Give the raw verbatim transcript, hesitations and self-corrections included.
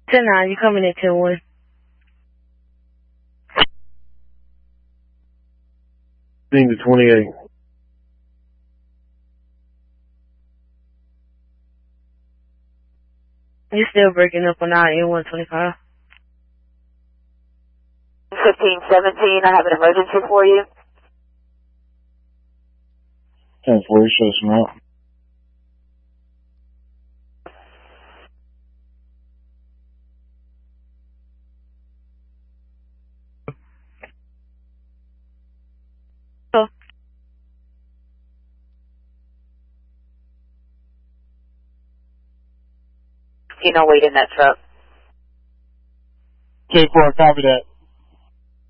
ten nine, you coming at ten one. fifteen to twenty-eight. You're still breaking up on our N one twenty-five. fifteen seventeen, I have an emergency for you. ten four, you show some out. Oh. You know, wait in that truck. ten four, copy that.